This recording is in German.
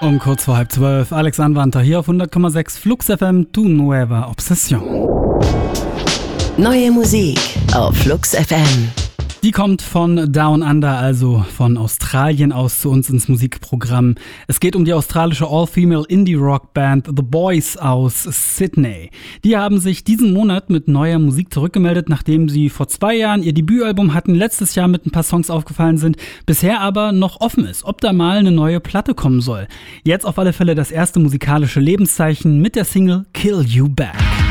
Um kurz vor 11:30, Alex Anwandter hier auf 100,6 Flux FM, Tu Nueva Obsession. Neue Musik auf Flux FM. Die kommt von Down Under, also von Australien aus zu uns ins Musikprogramm. Es geht um die australische All-Female Indie-Rock-Band The Boys aus Sydney. Die haben sich diesen Monat mit neuer Musik zurückgemeldet, nachdem sie vor 2 Jahren ihr Debütalbum hatten, letztes Jahr mit ein paar Songs aufgefallen sind, bisher aber noch offen ist, ob da mal eine neue Platte kommen soll. Jetzt auf alle Fälle das erste musikalische Lebenszeichen mit der Single Kill You Back.